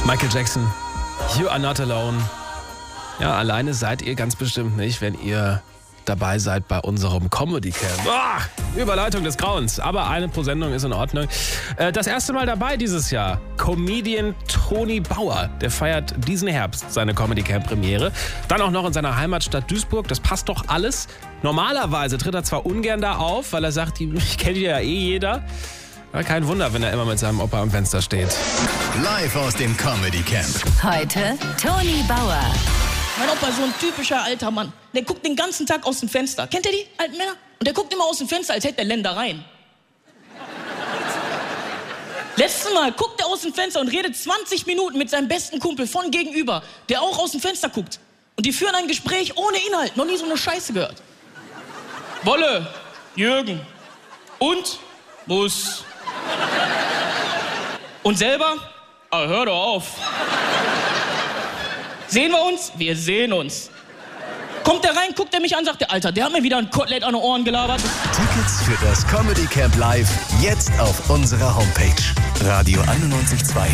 Michael Jackson, You Are Not Alone. Ja, alleine seid ihr ganz bestimmt nicht, wenn ihr dabei seid bei unserem Comedy Camp. Überleitung des Grauens, aber eine pro Sendung ist in Ordnung. Das erste Mal dabei dieses Jahr, Comedian Toni Bauer. Der feiert diesen Herbst seine Comedy Camp Premiere. Dann auch noch in seiner Heimatstadt Duisburg. Das passt doch alles. Normalerweise tritt er zwar ungern da auf, weil er sagt, ich kenne ja jeder. Aber kein Wunder, wenn er immer mit seinem Opa am Fenster steht. Live aus dem Comedy Camp. Heute Toni Bauer. Mein Opa ist so ein typischer alter Mann. Der guckt den ganzen Tag aus dem Fenster. Kennt ihr die alten Männer? Und der guckt immer aus dem Fenster, als hätte er Ländereien. Letztes Mal guckt er aus dem Fenster und redet 20 Minuten mit seinem besten Kumpel von gegenüber, der auch aus dem Fenster guckt. Und die führen ein Gespräch ohne Inhalt. Noch nie so eine Scheiße gehört. Wolle, Jürgen und Muss. Und selber? Ah, hör doch auf. Sehen wir uns? Wir sehen uns. Kommt der rein, guckt er mich an, sagt der Alter, der hat mir wieder ein Kotelett an den Ohren gelabert. Tickets für das Comedy Camp Live jetzt auf unserer Homepage radio912.de.